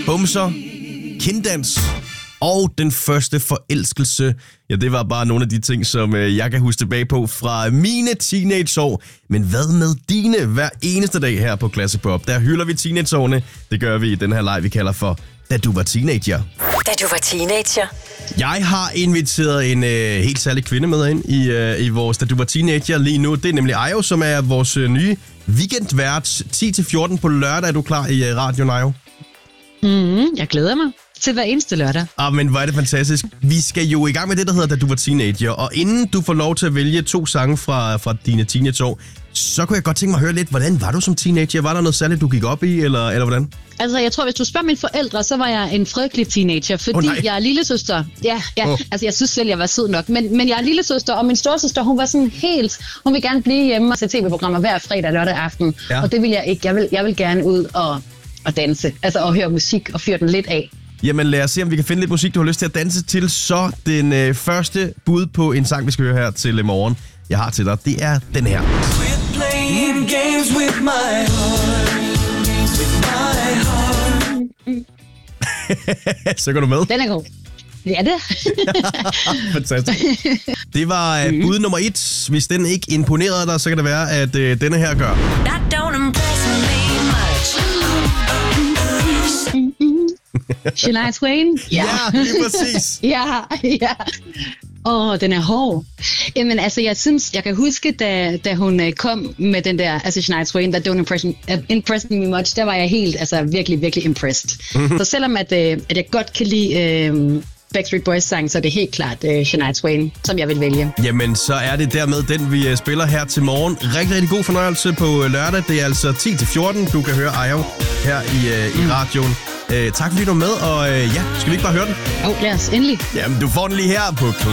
bumser, kinddans og den første forelskelse. Ja, det var bare nogle af de ting, som jeg kan huske tilbage på fra mine teenageår. Men hvad med dine? Hver eneste dag her på Classic Pop, der hylder vi teenageårene. Det gør vi i den her leg, vi kalder for Da du var teenager. Da du var teenager. Jeg har inviteret en helt særlig kvinde med ind i vores Da du var teenager lige nu. Det er nemlig Ayo, som er vores nye weekendvært 10-14 på lørdag. Er du klar i radioen, Ayo? Jeg glæder mig til hver eneste lørdag. Men hvor er det fantastisk. Vi skal jo i gang med det, der hedder Da du var teenager. Og inden du får lov til at vælge 2 sange fra dine teenageår, så kunne jeg godt tænke mig at høre lidt, hvordan var du som teenager? Var der noget særligt, du gik op i, eller hvordan? Altså, jeg tror, hvis du spørger mine forældre, så var jeg en fredelig teenager, fordi jeg er lillesøster. Altså, jeg synes selv, jeg var sød nok. Men jeg er lillesøster, og min storesøster, hun var sådan helt... Hun vil gerne blive hjemme og se tv-programmer hver fredag og lørdag aften. Ja. Og det vil jeg ikke. Jeg vil gerne ud og danse. Altså, og høre musik og fyre den lidt af. Jamen lad os se, om vi kan finde lidt musik, du har lyst til at danse til. Så den første bud på en sang, vi skal høre her til morgen, jeg har til dig, det er den her. Så går du med? Den er god. Ja, det. Fantastisk. Det var bud nummer 1. Hvis den ikke imponerede dig, så kan det være, at denne her gør. Shania Twain? Ja, lige præcis. Ja. Den er hård. Jamen, altså, jeg kan huske, da hun kom med den der, altså Shania Twain, That Don't Impress Me Much, der var jeg helt, altså virkelig, virkelig impressed. Så selvom at jeg godt kan lide Backstreet Boys sang, så er det helt klart Shania Twain, som jeg vil vælge. Jamen, så er det dermed den, vi spiller her til morgen. Rigtig, rigtig god fornøjelse på lørdag. Det er altså 10-14. Du kan høre Ayo her i radioen. Tak fordi du er med, og skal vi ikke bare høre den? Lad os endelig. Jamen, du får den lige her på